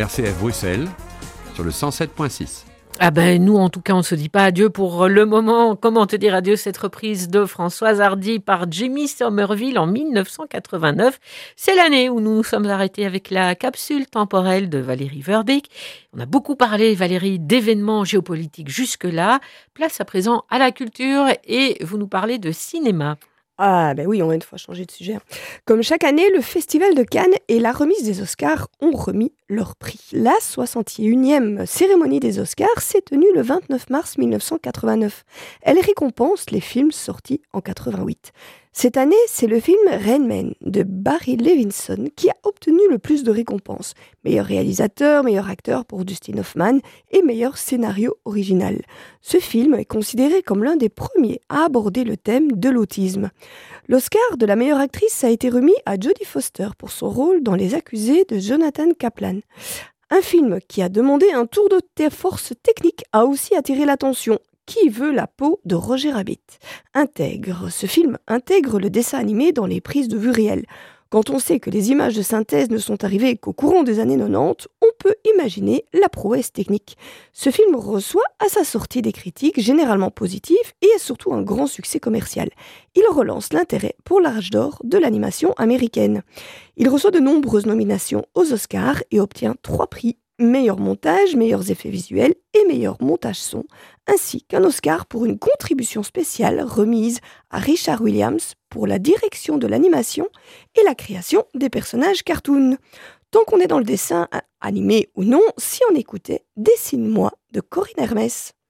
RCF Bruxelles, sur le 107.6. Ah ben nous en tout cas on ne se dit pas adieu pour le moment. Comment te dire adieu, cette reprise de Françoise Hardy par Jimmy Somerville en 1989. C'est l'année où nous nous sommes arrêtés avec la capsule temporelle de Valérie Verbeek. On a beaucoup parlé, Valérie, d'événements géopolitiques jusque-là. Place à présent à la culture et vous nous parlez de cinéma. Ah ben oui, on va une fois changer de sujet. Comme chaque année, le Festival de Cannes et la remise des Oscars ont remis leur prix. La 61e cérémonie des Oscars s'est tenue le 29 mars 1989. Elle récompense les films sortis en 88. Cette année, c'est le film Rain Man de Barry Levinson qui a obtenu le plus de récompenses. Meilleur réalisateur, meilleur acteur pour Dustin Hoffman et meilleur scénario original. Ce film est considéré comme l'un des premiers à aborder le thème de l'autisme. L'Oscar de la meilleure actrice a été remis à Jodie Foster pour son rôle dans Les Accusés de Jonathan Kaplan. Un film qui a demandé un tour de force technique a aussi attiré l'attention. Qui veut la peau de Roger Rabbit ? Ce film intègre le dessin animé dans les prises de vue réelles. Quand on sait que les images de synthèse ne sont arrivées qu'au courant des années 90, on peut imaginer la prouesse technique. Ce film reçoit à sa sortie des critiques généralement positives et est surtout un grand succès commercial. Il relance l'intérêt pour l'âge d'or de l'animation américaine. Il reçoit de nombreuses nominations aux Oscars et obtient 3 prix. Meilleur montage, meilleurs effets visuels et meilleur montage son, ainsi qu'un Oscar pour une contribution spéciale remise à Richard Williams pour la direction de l'animation et la création des personnages cartoon. Tant qu'on est dans le dessin, animé ou non, si on écoutait Dessine-moi de Corinne Hermès.